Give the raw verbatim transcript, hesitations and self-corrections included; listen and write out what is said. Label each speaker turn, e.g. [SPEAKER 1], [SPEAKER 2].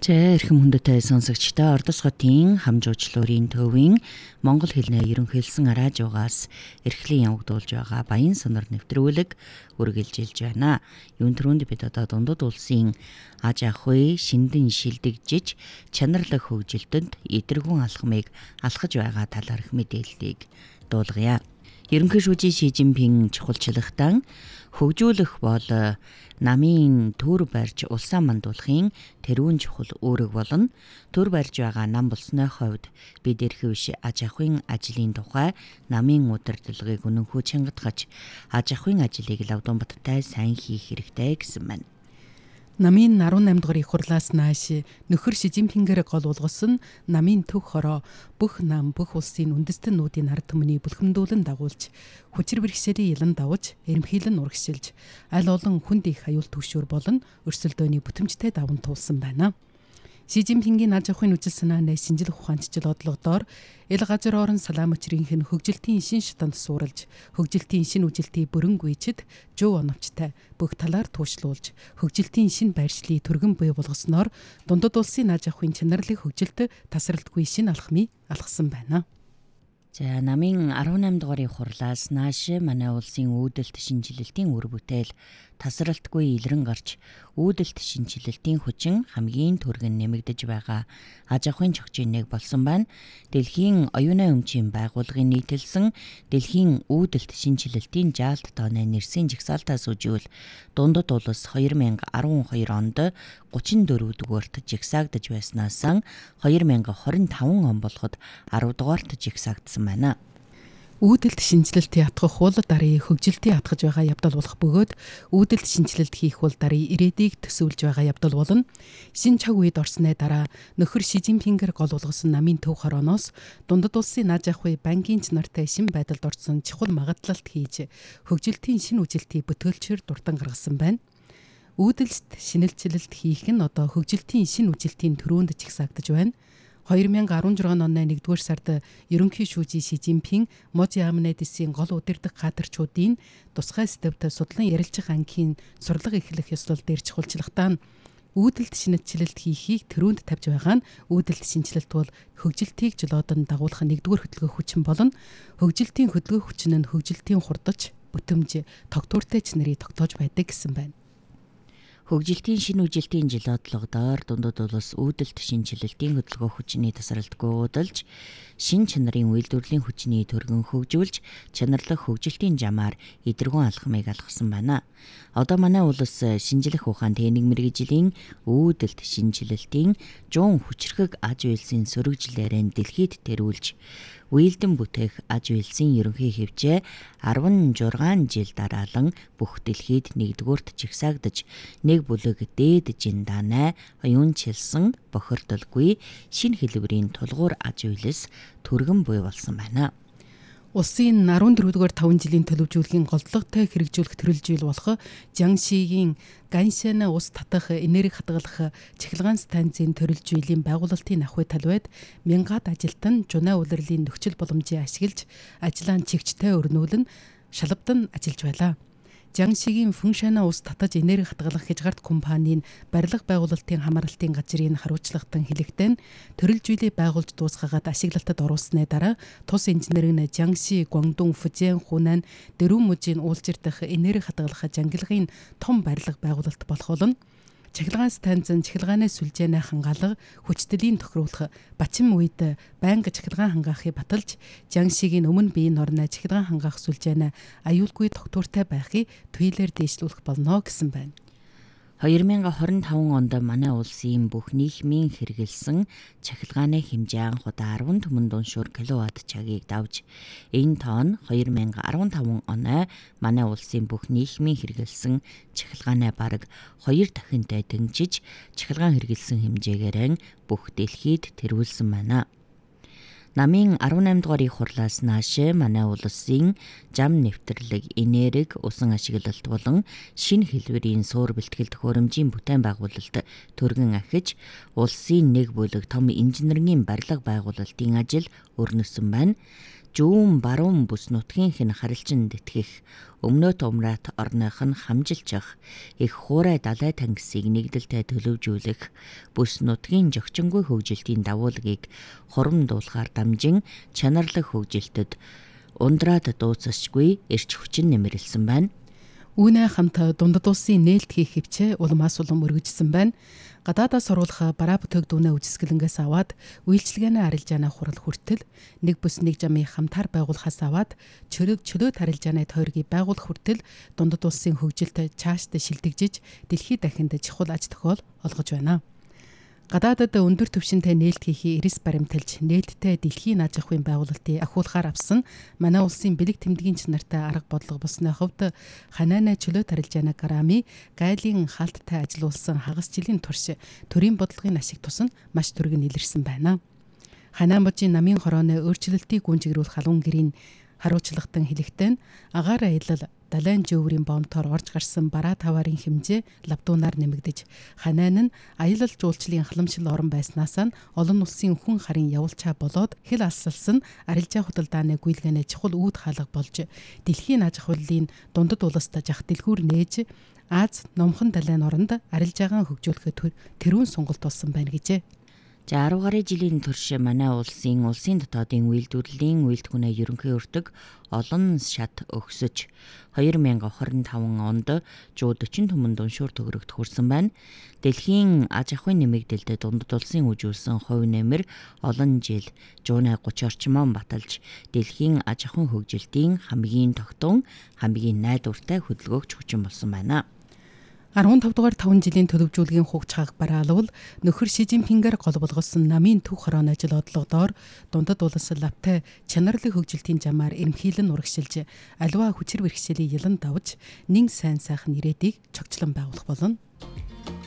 [SPEAKER 1] За эрхэм хүндэтэй сонсогчдоо Ордос хотын хамжуучлуурын төвийн Монгол хэлний ерөнхийлсөн радиогоос эрхлэн явагдуулж байгаа Баян сонор нэвтрүүлэг үргэлжилж байна. Юун төрөнд бид одоо дундад улсын аж ахуй шиндэн шилдэгжиж чанарлаг хөгжилтөнд эдэргүн алхмыг алхаж байгаа талаарх мэдээллийг дуулгая. Ерөнхий шүүжийн Ши Жинпин чухалчлагтан хөгжүүлэх бол намын төр барьж улсаа мандуулахын тэрүүн чухал үүрэг болно. Төр барьж байгаа нам болсны хувьд бид эрхэм биш аж ахуйн ажлын тухай намын удирдлагыг үнэнхүү чангатгаж аж ахуйн ажлыг лавдуунбаттай сайн хийх хэрэгтэй гэсэн байна.
[SPEAKER 2] Намын арван наймд дугаар их хурлаас нааш нөхөр Ши Жинпингээр гол улгасан намын төв хороо бүх нам бүх улсын үндэстэнүүдийн ард түмний бүлхэмдүүлэн дагуулж хүчир бэрхшээлийн ялан давж эрэмхийлэн урагшилж аль олон хүнд их аюул түгшүүр болон өрсөлдөөний бүтэмжтэй даван туулсан байна. Ши Жинпингийн аж ахуйн үжил санааны шинжлэх ухаанчил одлогодоор эл газар орон салаам өчрийнх нь хөгжилтийн шин шатанд сууралж хөгжилтийн шин үжилтийн бүрэн гүйчэд жив оновчтой бүх талаар туушруулж хөгжилтийн шин байршлыг түргэн бий болгосноор дундад улсын аж ахуйн чанарлыг хөгжилт тасралтгүй шин алхмыг алхсан байна.
[SPEAKER 1] За намын арван наймд дугаар их хурлаас нааш манай улсын үүдэлт шинжилэлтийн үр бүтээл тасралтгүй илрэн гарч үүдэлт шинжилэлтийн хүчин хамгийн түргэн нэмэгдэж байгаа аж ахуйн чогчийн нэг болсон байна. Дэлхийн оюуны өмчийн байгууллагын нийтэлсэн дэлхийн үүдэлт шинжилэлтийн жаалт тооны нэрсийн жагсаалтаас үживэл дундад улс хоёр мянга арван хоёр онд гучин дөрөв дугаарт жагсаагдж байснаас хоёр мянга хорин таван он болоход арав дугаарт жагсаагдсан байна.
[SPEAKER 2] Үүдэлт шинжилэлтийн атгах хул дарыг хөгжилтийн атгаж байгаа явдал болох бөгөөд үүдэлт шинжилэлт хийх хул дарыг ирээдийг төсөвлөж байгаа явдал болно. Шин цаг үед орсны дараа нөхөр Ши Жинпингээр гол улгасан намын төв хорооноос дундад улсын аж ахуй банкийн чанартай шин байдалд орсон чухал магадлалт хийж хөгжилтийн шин үжилтийг бүтээлчээр дурдан гаргасан байна. Үүдэлт шинэлцэлэлт хийх нь одоо хөгжилтийн шин үжилтийн төрөөнд чигсаагдж байна. хоёр мянга арван жургаан оны нэгдүгээр сард ерөнхий шүүжийн Ши Жинпин Мози Амнедисийн гол удирдах кадрчуудын тусгай статьт судлан ярилцах ангийн сурлага эхлэх ёслол дээр чухалчлагтаа үүдэлт шинэчлэлт хийхийг төрөөнд тавьж байгаа нь үүдэлт шинжилэлт бол хөгжилтийг жолоодон дагуулах нэгдүгээр хөдөлгөөх хүчин болно. Хөгжилтийн хөдөлгөөх хүчин нь хөгжилтийн хурдч, бүтэмж, тогтвортой чанарыг тогтоож байдаг гэсэн байна.
[SPEAKER 1] Хөгжилтийн шин үжилтийн жилодлогодоор дундад улс үүдэлт шинжилэлтийн хөдөлгөөх хүчний тасралтгүй удалж шин чанарын үйлдвэрлэлийн хүчний төргөн хөгжүүлж чанарлах хөгжилтийн замаар эдэргүн алхмыг алхсан байна. Одоо манай улс шинжлэх ухаан техник мэргэжлийн үүдэлт шинжилэлтийн жуун хүчрхэг аж үйлсийн сөрөглөлөөрөө дэлхийд тэрүүлж үйлдэн бүтээх аж үйлсийн ерөнхий хэвжээ арван жургаан жил дараалан бүх дэлхийд нэгдүгüүрт жигсаагдаж нэг бүлэг дээд жинданай оюунчилсан бохирдолгүй шинэ хэлбэрийн тулгуур аж үйлс түргэн буй болсон байна.
[SPEAKER 2] Улсын арван дөрөвдүгээр таван жилийн төлөвжүүлгийн голдлоготой хэрэгжүүлэх төрөлжил болох Жиангшигийн Ганшана ус татах энерги хадгалах цахилгаан станцын төрөлжилийн байгуулалтын ахуй талбайд мянгаад ажилтан жунаа улирлын нөхцөл боломжийг ашиглаж ажлаа чигчтэй өрнүүлэн шалавдан ажиллаж байлаа. Жиангшигийн Фэншана ус татаж энерги хадгалах хязгаарт компанийн барилга байгуулалтын хамгаалалтын газрын хариуцлагатан хэлэхдээ төрөлжүүлээ байгуулж дуусгагаад ашиглалтад оруулсны дараа тус инженер нь Жиангши, Гуандун, Фужиан, Хунан дөрвөн мужийн уулзир дахь энерги хадгалах жангилгын том барилга байгуулалт болох болно. Цахилгаан станцын цахилгааны сүлжээний хангаалга хүчтэлийн тохируулах бачим үед байнга цахилгаан хангаахыг баталж Жиангшигийн өмнө биеийн орны цахилгаан хангаах сүлжээний аюулгүй тогтвортой байхыг түйлээр дэвшлүүлэх болно гэсэн байна.
[SPEAKER 1] хоёр мянга хорин таван онд манай улсын бүх нийгмийн хэрэгэлсэн цахилгааны хэмжээ анх удаа арван түмэн дуншуур киловатт цагийг давж энэ тоон хоёр мянга арван таван оноо манай улсын бүх нийгмийн хэрэгэлсэн цахилгааны бараг хоёр дахинтай дэмжиж цахилгаан хэрэгэлсэн хэмжээгээр бүх дэлхийд тэрүүлсэн байна. Намын арван наймд дугаар их хурлаас нааш манай улсын зам нэвтрлэг, энерги, усан ашиглалт болон шинэ хэлбэрийн суур бэлтгэл төхөөрөмжийн бүтээн байгуулалт төргөн ахиж улсын нэг бүлэг том инженерийн барилга байгуулалтын ажил өрнөсөн байна. зүүн баруун бүс нутгийнх нь харилцан тэтгэх, өмнөд умрат орных нь хамжилчих, их хуурай далай тангисыг нэгдэлтэй төлөвжүүлэх, бүс нутгийн зохицонгүй хөгжилтийн дагуулгийг хурамдуулахаар дамжин чанарлаг хөгжилтөд ундраад дууцсашгүй эрч хүчин нэмэрлсэн байна.
[SPEAKER 2] Үүнээ хамт дундад улсын нээлт хийх хвчээ улмаас улам өргөжсөн байна. Гадаадаас оруулах бараа бүтээгдүүнээ үжисгэлэнгээс аваад үйлчилгээний арилжааны хурал хүртэл нэг бүс нэг жамыг хамтаар байгуулахаас аваад чөлөө чөлөөт арилжааны тойргийг байгуулах хүртэл дундад улсын хөгжилд цаашдаа шилдэгжиж дэлхийд дахинд чухал аж тохиол олгож байна. Гадаадад өндөр түвшинтэй нээлт хийхий эрс баримталж нээлттэй дэлхийн аж ахуйн байгуулалтыг ахиулахаар авсан манай улсын бэлэг тэмдгийн чанартай арга бодлого болсны хувьд ханаанай чөлөөт арилжааны грамми гайлын хаалттай ажиллуулсан хагас жилийн турш төрийн бодлогын ашиг тус нь маш түргэн илэрсэн байна. Ханаан божийн намын хорооны өөрчлөлтийг гүнжигрүүлэх халуун гэрийн харуулчлагтан хэлэхдээ агаар аялал далайн жөөврийн бомтоор орж гарсан бараа таварын хэмжээ лавдуунаар нэмэгдэж ханаан нь аялал жуулчлалын халамжлал орон байснаас нь олон улсын хүн харын явуулчаа болоод хэл алсалсан арилжаа худалдааны гүйлгээний чухал үүд хаалга болж дэлхийн аж ахуйлын дундад улсад жах дэлгүүр нээж Аз номхон далайн оронд арилжаагаа хөгжүүлэхэд тэрүүн сонголт болсон байна гэжээ.
[SPEAKER 1] За арван гаруй жилийн турш манай улсын улсын дотоодын үйлдвэрлэлийн үйлдвэрнээ ерөнхий өртөг олон шат өгсөж хоёр мянга хорин таван онд жуу дөрвөн түмэн уншуур төгрөгт хүрсэн байна. Дэлхийн аж ахуйн нэмэгдэлд дундад улсын үжүүлсэн хувь нэмэр олон жил жуунай гуч орчмон баталж дэлхийн аж ахуйн хөгжилтийн хамгийн тогтун, хамгийн найдвартай хөдөлгөөгч хүчин болсон байна.
[SPEAKER 2] арван тавд дугаар таван жилийн төлөвжүүлгийн хугацааг бараалвал нөхөр Ши Жинпингээр гол болгосон намын төв хорооны ажил одлогодоор дундад улс лавтай чанарлаг хөгжилтийн замаар эрэмхийлэн урагшилж аливаа хүчир бэрхшээлийн ялан давж нэн сайн сайхан ирээдийг чогчлон байгуулах болно.